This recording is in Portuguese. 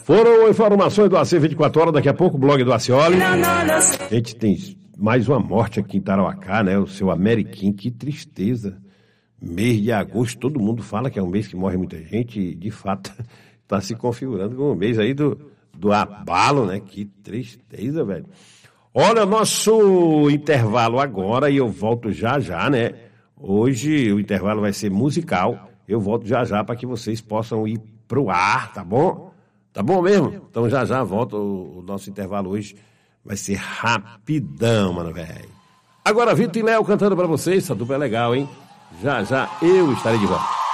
Foram informações do AC 24 horas, daqui a pouco o blog do Acioli. A gente tem mais uma morte aqui em Tarauacá, né? O seu Ameriquim, que tristeza. Mês de agosto, todo mundo fala que é um mês que morre muita gente e, de fato, está se configurando como um mês aí do abalo, né? Que tristeza, velho. Olha, nosso intervalo agora e eu volto já já, né? Hoje o intervalo vai ser musical. Eu volto já já para que vocês possam ir pro ar, tá bom? Tá bom mesmo? Então já já volta o nosso intervalo hoje. Vai ser rapidão, mano, velho. Agora Vitor e Léo cantando para vocês. Essa dupla é legal, hein? Já já eu estarei de volta.